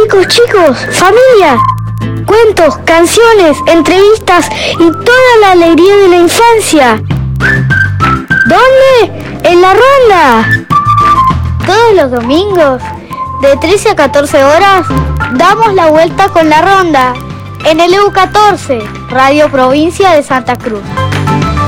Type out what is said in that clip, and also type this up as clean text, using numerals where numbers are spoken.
Chicos, familia, cuentos, canciones, entrevistas y toda la alegría de la infancia. ¿Dónde? En La Ronda. Todos los domingos, de 13 a 14 horas, damos la vuelta con La Ronda, en el EU14, Radio Provincia de Santa Cruz.